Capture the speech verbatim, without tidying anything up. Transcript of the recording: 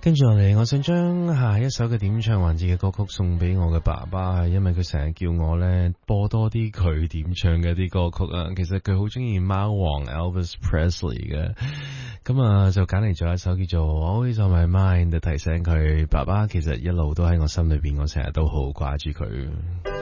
跟住落嚟，我想將下一首嘅點唱環節嘅歌曲送俾我嘅爸爸，因為佢成日叫我咧播多啲佢點唱嘅啲歌曲啊。其實佢好中意貓王 Elvis Presley 嘅，咁啊就揀嚟咗一首叫做 Always on My Mind， 提醒佢爸爸其實一路都喺我心裏邊，我成日都好掛住佢。